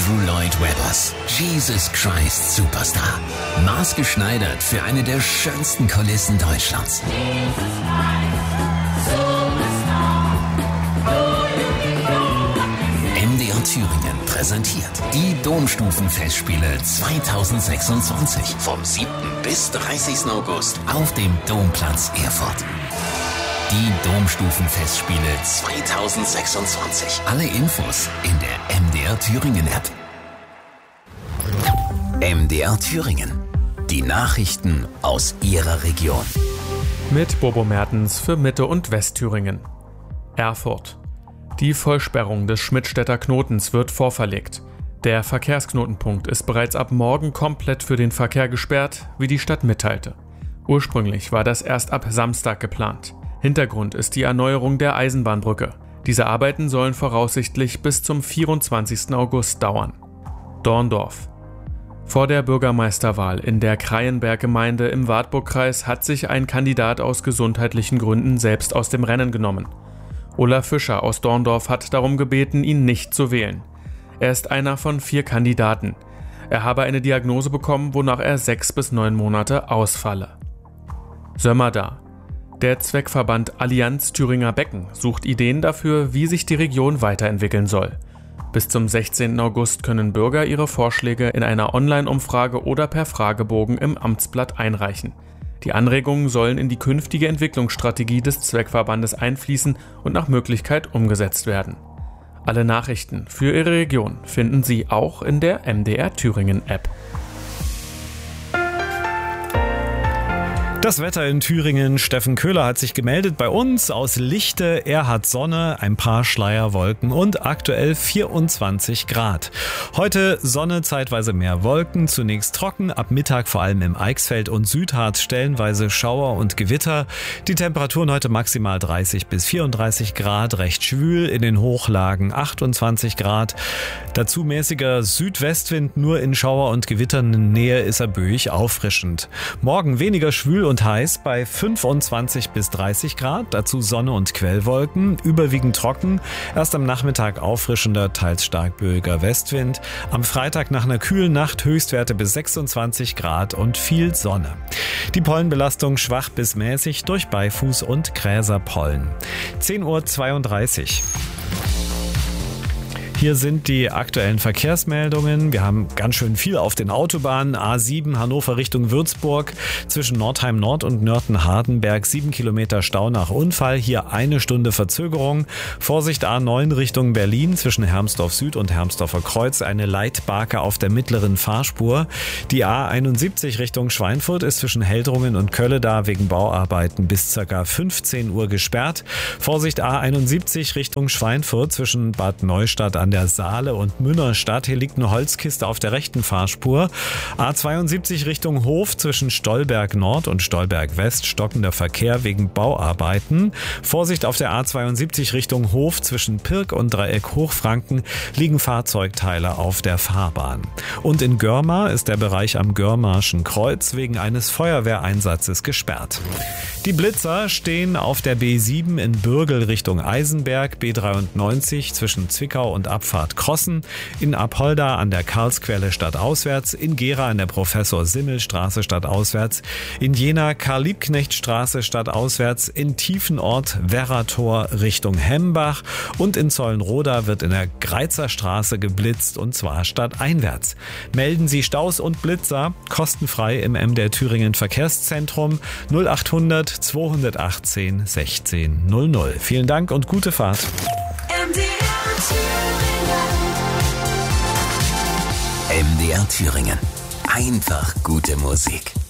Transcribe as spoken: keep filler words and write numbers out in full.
Andrew Lloyd Webbers. Jesus Christ Superstar. Maßgeschneidert für eine der schönsten Kulissen Deutschlands. M D R Thüringen präsentiert die Domstufenfestspiele zweitausendsechsundzwanzig vom siebten bis dreißigsten August auf dem Domplatz Erfurt. Die Domstufenfestspiele zweitausendsechsundzwanzig. Alle Infos in der M D R Thüringen App. M D R Thüringen. Die Nachrichten aus Ihrer Region. Mit Bobo Mertens für Mitte- und Westthüringen. Erfurt. Die Vollsperrung des Schmidtstädter Knotens wird vorverlegt. Der Verkehrsknotenpunkt ist bereits ab morgen komplett für den Verkehr gesperrt, wie die Stadt mitteilte. Ursprünglich war das erst ab Samstag geplant. Hintergrund ist die Erneuerung der Eisenbahnbrücke. Diese Arbeiten sollen voraussichtlich bis zum vierundzwanzigsten August dauern. Dorndorf. Vor der Bürgermeisterwahl in der Kreienberg-Gemeinde im Wartburgkreis hat sich ein Kandidat aus gesundheitlichen Gründen selbst aus dem Rennen genommen. Olaf Fischer aus Dorndorf hat darum gebeten, ihn nicht zu wählen. Er ist einer von vier Kandidaten. Er habe eine Diagnose bekommen, wonach er sechs bis neun Monate ausfalle. Sömmerda. Der Zweckverband Allianz Thüringer Becken sucht Ideen dafür, wie sich die Region weiterentwickeln soll. Bis zum sechzehnten August können Bürger ihre Vorschläge in einer Online-Umfrage oder per Fragebogen im Amtsblatt einreichen. Die Anregungen sollen in die künftige Entwicklungsstrategie des Zweckverbandes einfließen und nach Möglichkeit umgesetzt werden. Alle Nachrichten für Ihre Region finden Sie auch in der M D R Thüringen App. Das Wetter in Thüringen. Steffen Köhler hat sich gemeldet bei uns aus Lichte. Er hat Sonne, ein paar Schleierwolken und aktuell vierundzwanzig Grad. Heute Sonne, zeitweise mehr Wolken, zunächst trocken, ab Mittag vor allem im Eichsfeld und Südharz stellenweise Schauer und Gewitter. Die Temperaturen heute maximal dreißig bis vierunddreißig Grad, recht schwül, in den Hochlagen achtundzwanzig Grad. Dazu mäßiger Südwestwind, nur in Schauer- und Gewitternähe ist er böig auffrischend. Morgen weniger schwül und heiß bei fünfundzwanzig bis dreißig Grad, dazu Sonne und Quellwolken, überwiegend trocken, erst am Nachmittag auffrischender, teils stark böiger Westwind. Am Freitag nach einer kühlen Nacht Höchstwerte bis sechsundzwanzig Grad und viel Sonne. Die Pollenbelastung schwach bis mäßig durch Beifuß und Gräserpollen. zehn Uhr zweiunddreißig. Hier sind die aktuellen Verkehrsmeldungen. Wir haben ganz schön viel auf den Autobahnen. A sieben Hannover Richtung Würzburg zwischen Nordheim Nord und Nörten-Hardenberg. Sieben Kilometer Stau nach Unfall. Hier eine Stunde Verzögerung. Vorsicht A neun Richtung Berlin zwischen Hermsdorf Süd und Hermsdorfer Kreuz. Eine Leitbarke auf der mittleren Fahrspur. Die A einundsiebzig Richtung Schweinfurt ist zwischen Heldrungen und Kölleda wegen Bauarbeiten bis ca. fünfzehn Uhr gesperrt. Vorsicht A einundsiebzig Richtung Schweinfurt zwischen Bad Neustadt an der Saale und Münnerstadt. Hier liegt eine Holzkiste auf der rechten Fahrspur. A zweiundsiebzig Richtung Hof zwischen Stolberg Nord und Stolberg West stockender Verkehr wegen Bauarbeiten. Vorsicht auf der A zweiundsiebzig Richtung Hof zwischen Pirk und Dreieck Hochfranken liegen Fahrzeugteile auf der Fahrbahn. Und in Görmar ist der Bereich am Görmarschen Kreuz wegen eines Feuerwehreinsatzes gesperrt. Die Blitzer stehen auf der B sieben in Bürgel Richtung Eisenberg, B dreiundneunzig zwischen Zwickau und Abfahrt Krossen, in Apolda an der Karlsquelle stadtauswärts, in Gera an der Professor-Simmel-Straße stadtauswärts, in Jena Karl-Liebknecht-Straße stadtauswärts, in Tiefenort Werrator Richtung Hembach und in Zollenroda wird in der Greizer Straße geblitzt und zwar stadteinwärts. Melden Sie Staus und Blitzer kostenfrei im M D R Thüringen Verkehrszentrum null achthundert zweihundertachtzehn sechzehn null null. Vielen Dank und gute Fahrt. M D R Thüringen. Einfach gute Musik.